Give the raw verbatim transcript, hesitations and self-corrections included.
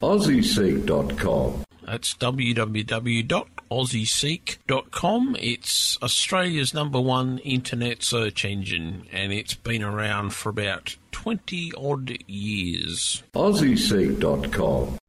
aussie seek dot com. That's w w w dot aussie seek dot com. It's Australia's number one internet search engine, and it's been around for about twenty odd years. aussie seek dot com.